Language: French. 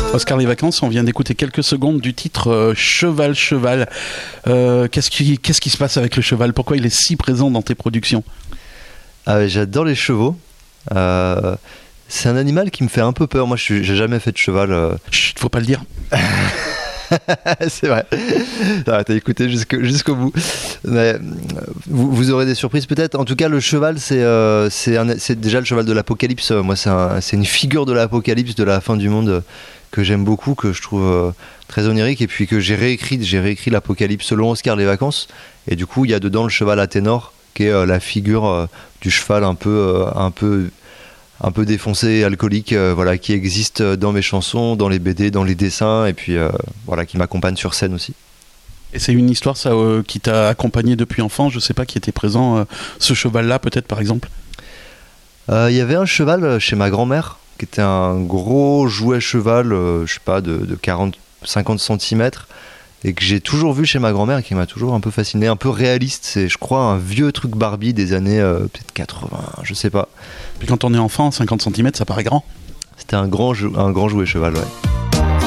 Oscar Les Vacances, on vient d'écouter quelques secondes du titre Cheval, Cheval. Qu'est-ce qui se passe avec le cheval ? Pourquoi il est si présent dans tes productions ? J'adore les chevaux. C'est un animal qui me fait un peu peur. Moi, j'ai jamais fait de cheval. Chut, faut pas le dire. C'est vrai. T'as écouté jusqu'au bout. Mais, vous aurez des surprises peut-être. En tout cas, le cheval, c'est déjà le cheval de l'Apocalypse. Moi, c'est une figure de l'Apocalypse, de la fin du monde, que j'aime beaucoup, que je trouve très onirique, et puis que j'ai réécrit l'Apocalypse selon Oscar Les Vacances. Et du coup, il y a dedans le cheval Athénor, qui est la figure du cheval un peu défoncé, alcoolique, qui existe dans mes chansons, dans les BD, dans les dessins, et puis qui m'accompagne sur scène aussi. Et c'est une histoire ça qui t'a accompagné depuis enfant, je sais pas qui était présent, ce cheval-là peut-être par exemple. Il y avait un cheval chez ma grand-mère, qui était un gros jouet cheval, je sais pas, de 40-50 cm, et que j'ai toujours vu chez ma grand-mère, et qui m'a toujours un peu fasciné, un peu réaliste. C'est, je crois, un vieux truc Barbie des années peut-être 80, je sais pas. Puis quand on est enfant, 50 cm, ça paraît grand. C'était un grand jouet cheval, ouais.